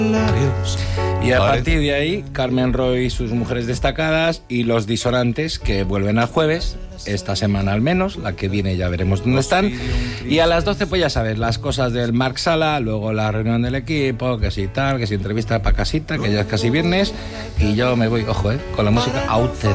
Y a partir de ahí, Carmen Roy y sus mujeres destacadas y los disonantes que vuelven al jueves, esta semana al menos, la que viene ya veremos dónde están. Y a las 12 pues ya sabes, las cosas del Marc Sala, luego la reunión del equipo, que si tal, que si entrevista para casita, que ya es casi viernes. Y yo me voy, ojo, con la música out.